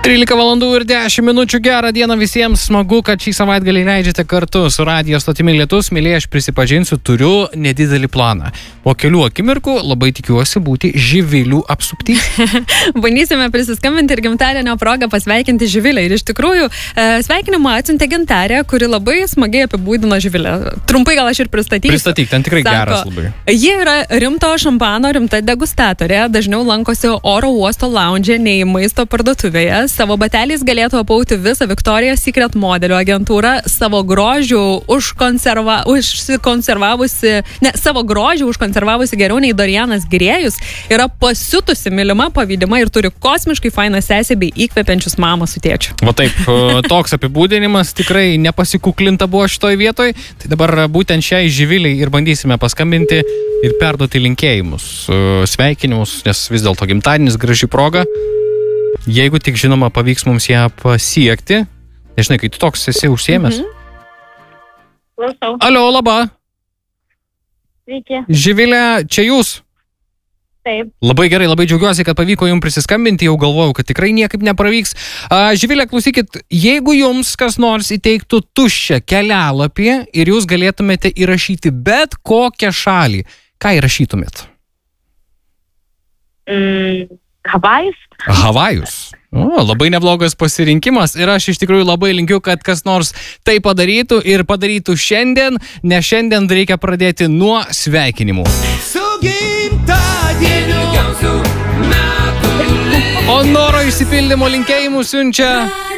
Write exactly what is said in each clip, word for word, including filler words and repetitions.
trylika valandų ir dešimt minučių. Gerą dieną visiems. Smagu, kad šį savaitgalį leidžiate kartu su radijo stotimi Lietus. Mielieji, aš prisipažinsiu, turiu nedidelį planą. Po kelių akimirkų labai tikiuosi būti živilių apsupty. Bandysime prisiskambinti ir gimtadienio progą pasveikinti Živilę. Ir iš tikrųjų sveikinimą atsiuntė gintarė, kuri labai smagiai apibūdino Živilę. Trumpai gal aš ir pristatysiu. Pristatyk, ten tikrai Sako, geras labai. Ji yra rimto šampano, rimta degustatorė, dažniau lankosi oro uosto lounge, nei maisto parduotuvėje. Savo bateliais galėtų apauti visą Victoria's Secret modelio agentūrą. Savo grožių užkonserva, užsikonservavusi, ne, savo grožių užkonservavusi geriau nei Dorianas Grėjus. Yra pasiutusi, mylima, pavydima ir turi kosmiškai fainą sesę bei įkvepiančius mamą su tėčiu. Va taip, toks apibūdinimas tikrai nepasikuklinta buvo šitoj vietoj. Tai dabar būtent šiai Živiliai ir bandysime paskambinti ir perduoti linkėjimus, sveikinimus, nes vis dėlto gimtadienis, graži proga. Jeigu tik, žinoma, pavyks mums ją pasiekti. Nežinai, kai tu toks esi užsiėmęs. Mhm. Klausau. Alio, laba. Sveiki. Živilė, čia jūs? Taip. Labai gerai, labai džiaugiuosi, kad pavyko jums prisiskambinti. Jau galvojau, kad tikrai niekaip nepravyks. A, Živilė, klausykit, jeigu jums kas nors įteiktų tuščią kelialapį ir jūs galėtumėte įrašyti bet kokią šalį, ką įrašytumėt? Mm. Havajus? Havajus. O, labai neblogas pasirinkimas ir aš iš tikrųjų labai linkiu, kad kas nors tai padarytų ir padarytų šiandien, nes šiandien reikia pradėti nuo sveikinimų. Su gimtadieniu! O noro išsipildymo linkėjimų siunčia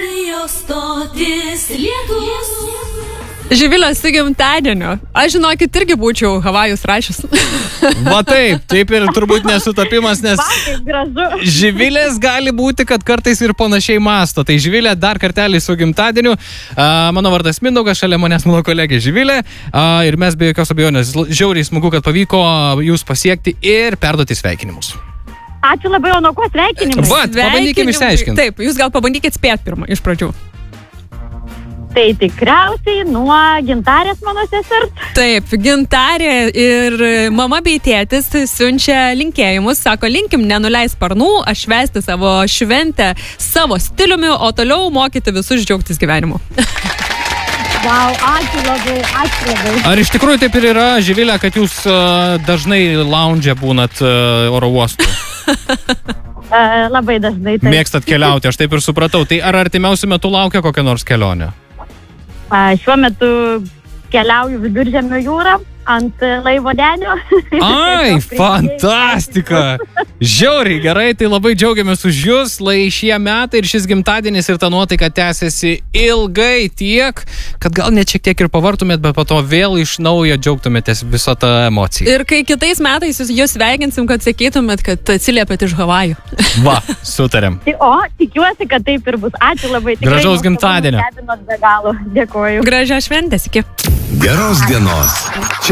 Živilė, su gimtadieniu. Aš žinokit, irgi būčiau Havajus rašęs. Va taip, taip ir turbūt nesutapimas, nes Va, gražu. Živilės gali būti, kad kartais ir panašiai masto. Tai Živilė, dar kartelį su gimtadieniu. A, mano vardas Mindaugas, šalia manęs mano kolegė Živilė. A, ir mes be jokios abejonės žiauriai smagu, kad pavyko jūs pasiekti ir perduoti sveikinimus. Ačiū labai, o nuo ko sveikinimai? Va, pabandykim išsiaiškinti. Taip, jūs gal pabandykit spėti pirmą iš pradžių. Tai tikriausiai nuo gintarės mano sesers. Taip, gintarė ir mama bei tėtis siunčia linkėjimus. Sako, linkim nenuleis sparnų, aš švęsti savo šventę savo stiliumi, o toliau mokyti visus džiaugtis gyvenimu. Wow, ačiū labai, ačiū labai. Ar iš tikrųjų taip ir yra, Živilė, kad jūs uh, dažnai lounge būnat uh, oro uostų? uh, labai dažnai. Taip. Mėgstat keliauti, aš taip ir supratau. Tai ar artimiausiu metu laukia kokią nors kelionę? Uh, šiuo metu keliauju Viduržemio jūrą ant laivo denio. Ai, fantastika! Žiauriai gerai, tai labai džiaugiamės už jūs, lai šie metai ir šis gimtadienis ir ta nuotaika tęsiasi ilgai tiek, kad gal net šiek tiek ir pavartumėt, bet po to vėl iš naujo džiaugtumėtės visą tą emociją. Ir kai kitais metais jūs, jūs sveikinsim, kad sakytumėt, kad atsiliepėt iš Havajų. Va, sutarėm. O, tikiuosi, kad taip ir bus. Ačiū labai. Tikrai gražaus gimtadienio. Be galo. Dėkuoju. Gražios šventės, iki. Geros dienos. Čia